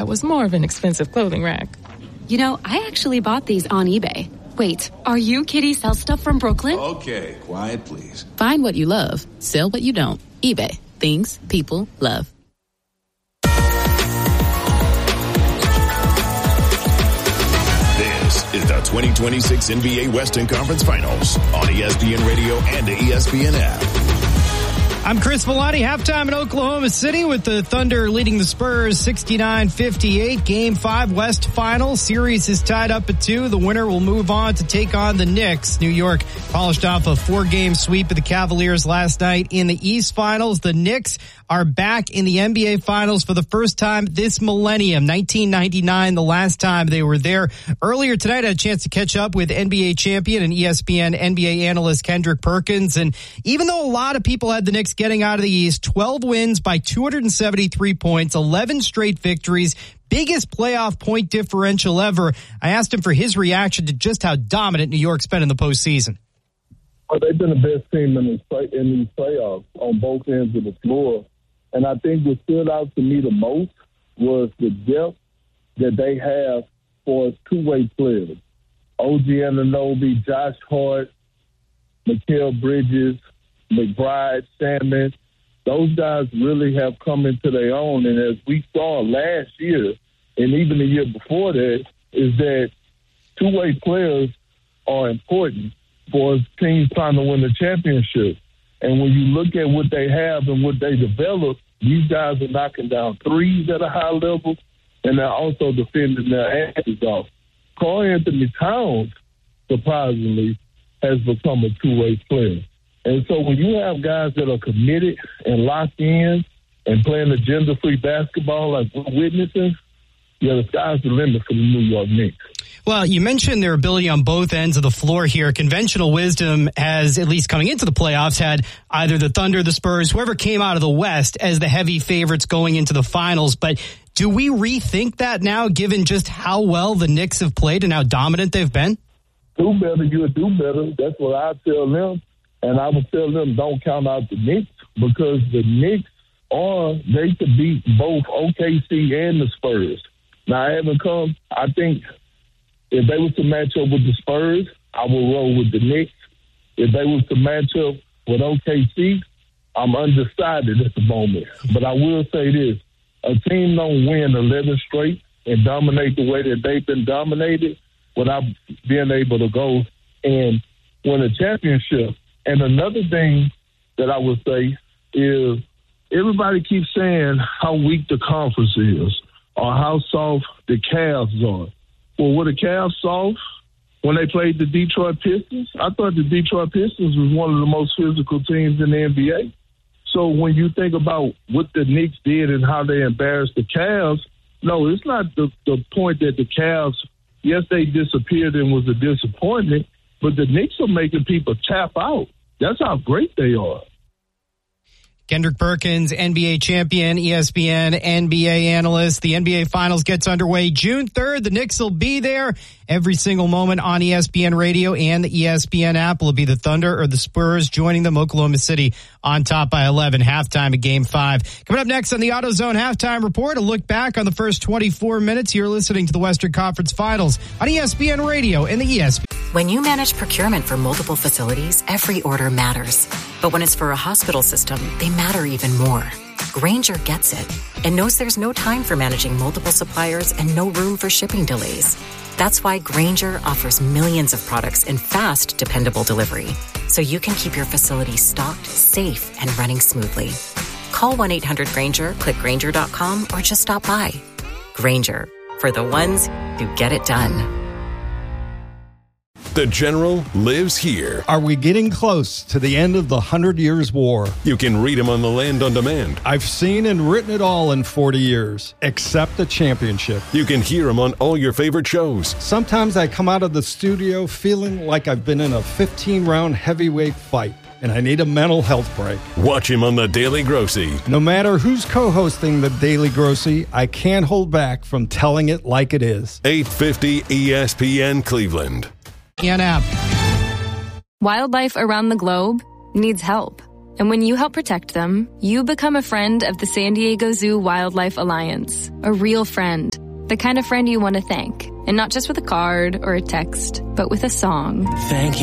that was more of an expensive clothing rack. You know, I actually bought these on eBay. Wait, are you Kitty Sell Stuff from Brooklyn? Okay, quiet please. Find what you love, sell what you don't. eBay. Things people love. This is the 2026 NBA Western Conference Finals on ESPN Radio and the ESPN app. I'm Chris Vellani. Halftime in Oklahoma City with the Thunder leading the Spurs 69-58. Game 5 West Final. Series is tied up at 2. The winner will move on to take on the Knicks. New York polished off a 4-game sweep of the Cavaliers last night in the East Finals. The Knicks are back in the NBA Finals for the first time this millennium. 1999, the last time they were there. Earlier tonight, I had a chance to catch up with NBA champion and ESPN NBA analyst Kendrick Perkins. And even though a lot of people had the Knicks getting out of the East, 12 wins by 273 points, 11 straight victories, biggest playoff point differential ever. I asked him for his reaction to just how dominant New York's been in the postseason. Well, they've been the best team in these playoffs on both ends of the floor. And I think what stood out to me the most was the depth that they have for two-way players. OG Anunoby, Josh Hart, Mikal Bridges, McBride, Salmon, those guys really have come into their own. And as we saw last year, and even the year before that, is that two-way players are important for teams trying to win the championship. And when you look at what they have and what they develop, these guys are knocking down threes at a high level, and they're also defending their asses off. Karl-Anthony Towns, surprisingly, has become a two-way player. And so when you have guys that are committed and locked in and playing agenda-free basketball like we're witnessing, yeah, the sky's the limit for the New York Knicks. Well, you mentioned their ability on both ends of the floor here. Conventional wisdom has, at least coming into the playoffs, had either the Thunder, the Spurs, whoever came out of the West as the heavy favorites going into the finals. But do we rethink that now, given just how well the Knicks have played and how dominant they've been? Do better, you'll do better. That's what I tell them. And I would tell them don't count out the Knicks, because the Knicks they could beat both OKC and the Spurs. Now, I think if they was to match up with the Spurs, I will roll with the Knicks. If they was to match up with OKC, I'm undecided at the moment. But I will say this, a team don't win 11 straight and dominate the way that they've been dominated without being able to go and win a championship. And another thing that I would say is everybody keeps saying how weak the conference is or how soft the Cavs are. Well, were the Cavs soft when they played the Detroit Pistons? I thought the Detroit Pistons was one of the most physical teams in the NBA. So when you think about what the Knicks did and how they embarrassed the Cavs, no, it's not the point that the Cavs, yes, they disappeared and was a disappointment, but the Knicks are making people tap out. That's how great they are. Kendrick Perkins, NBA champion, ESPN NBA analyst. The NBA Finals gets underway June 3rd. The Knicks will be there every single moment on ESPN Radio and the ESPN app. Will it be the Thunder or the Spurs joining them? Oklahoma City on top by 11, halftime of Game 5. Coming up next on the AutoZone Halftime Report, a look back on the first 24 minutes. You're listening to the Western Conference Finals on ESPN Radio and the ESPN. When you manage procurement for multiple facilities, every order matters. But when it's for a hospital system, they matter even more. Grainger gets it and knows there's no time for managing multiple suppliers and no room for shipping delays. That's why Grainger offers millions of products in fast, dependable delivery, so you can keep your facility stocked, safe, and running smoothly. Call 1-800-GRAINGER, click Grainger.com, or just stop by. Grainger, for the ones who get it done. The General lives here. Are we getting close to the end of the 100 Years' War? You can read him on the Land on Demand. I've seen and written it all in 40 years, except the championship. You can hear him on all your favorite shows. Sometimes I come out of the studio feeling like I've been in a 15-round heavyweight fight, and I need a mental health break. Watch him on The Daily Grossy. No matter who's co-hosting The Daily Grossy, I can't hold back from telling it like it is. 850 ESPN Cleveland. App. Wildlife around the globe needs help. And when you help protect them, you become a friend of the San Diego Zoo Wildlife Alliance. A real friend. The kind of friend you want to thank. And not just with a card or a text, but with a song. Thank